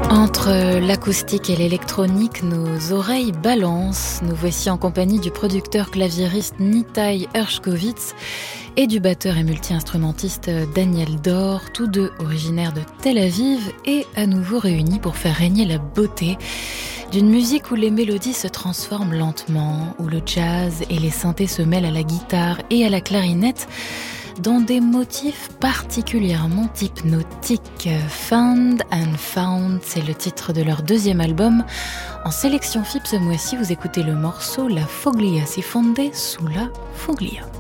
Entre l'acoustique et l'électronique, nos oreilles balancent. Nous voici en compagnie du producteur claviériste Nitai Hershkovitz et du batteur et multi-instrumentiste Daniel Dor, tous deux originaires de Tel Aviv et à nouveau réunis pour faire régner la beauté d'une musique où les mélodies se transforment lentement, où le jazz et les synthés se mêlent à la guitare et à la clarinette dans des motifs particulièrement hypnotiques. Found and Found, c'est le titre de leur deuxième album. En sélection FIP ce mois-ci, vous écoutez le morceau La Foglia si fonde sous la Foglia.